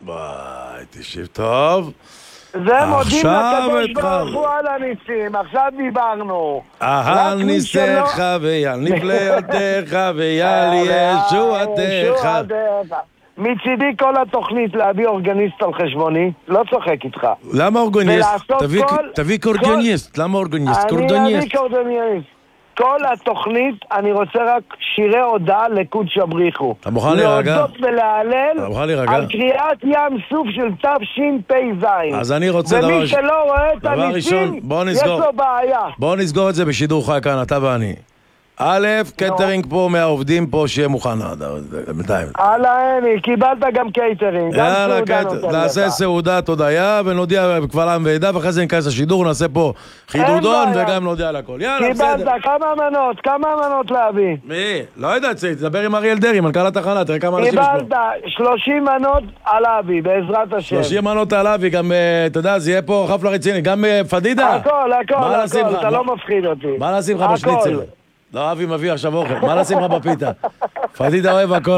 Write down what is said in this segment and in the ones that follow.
ביי, תשיב טוב. זה מודים לקדוש ברוך הוא על הניסים, עכשיו דיברנו. על ניסיך ויעל נפלאותיך ויעל ישועתך. מצידי כל התוכנית להביא אורגניסט על חשבוני, לא צוחק איתך. למה אורגניסט? תביא קורדוניסט, למה אורגניסט? אני אביא קורדוניסט. כל התוכנית, אני רוצה רק שירי הודעה לקודש הבריחו. אתה מוכן להירגע? להודות ולהלל על קריאת ים סוף של תשפ"ז. אז אני רוצה ומי שלא רואה את הניסים, יש לו בעיה. בואו נסגור את זה בשידור חי כאן, אתה ואני. א', קייטרינג פה מהעובדים פה שיהיה מוכן בינתיים. הנה, קיבלת גם קייטרינג. יאללה, נעשה סעודה תודיה ונודיע בקבל עם ועדה, ואחרי זה ניכנס לשידור, נעשה פה חידודון וגם נודיע על הכל. יאללה, בסדר. קיבלת כמה מנות להביא? מי? לא יודע, תדבר עם אריאל דרי, מנכ"ל התחנה, תראה כמה אנשים יש פה. קיבלת 30 מנות על אבי, בעזרת השם. 30 מנות על אבי, גם, אתה יודע, זה יהיה פה חפלה רציני, גם פדידה. הכל, אתה לא מפחיד אותי. מה נשים לך בשניצל? לא, אבי מביא עכשיו אוכל, מה נשים לך בפיתה? פדידה אוהב הכל,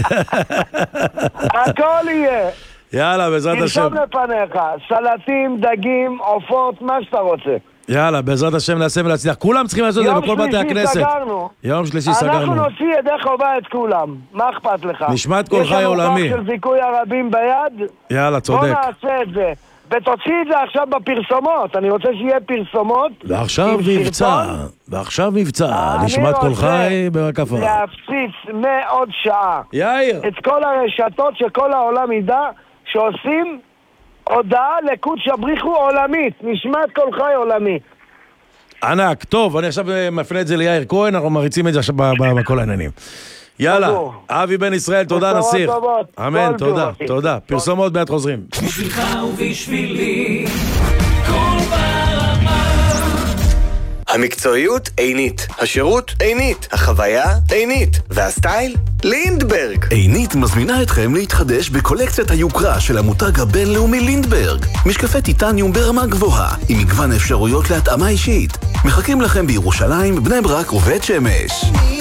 הכל יהיה. יאללה, בעזרת השם. תרשום לפניך, סלטים, דגים, עופות, מה שאתה רוצה. יאללה, בעזרת השם נעשה ונצליח. כולם צריכים לעשות את זה בכל בתי הכנסת. יום שלישי סגרנו. אנחנו נוציא ידי חובה את כולם. מה אכפת לך? נשמת כל חי עולמי. יש לנו כוח של זיכוי הרבים ביד. יאללה, צודק. בוא נעשה את זה. ותוציא את זה עכשיו בפרסומות. אני רוצה שיהיה פרסומות. ועכשיו מבצע. נשמת כל חי בהקפה. להפציץ מעוד שעה. יאיר. את כל הרשתות שכל העולם ידע שעושים הודעה לקודש הבריחו עולמית. נשמת כל חי עולמי. ענק, טוב, אני עכשיו מפנה את זה ליאיר כהן, אנחנו מריצים את זה עכשיו בכל העניינים. יאללה, אבי בן ישראל, תודה נסיך. אמן, תודה. פרסומות מעט חוזרים. בשבילך ובשבילי, כל ברמה. המקצועיות עינית, השירות עינית, החוויה עינית, והסטייל לינדברג. עינית מזמינה אתכם להתחדש בקולקציית היוקרה של המותג הבינלאומי לינדברג. משקפי טיטניום ברמה גבוהה, עם מגוון אפשרויות להתאמה אישית. מחכים לכם בירושלים, בני ברק ובית שמש.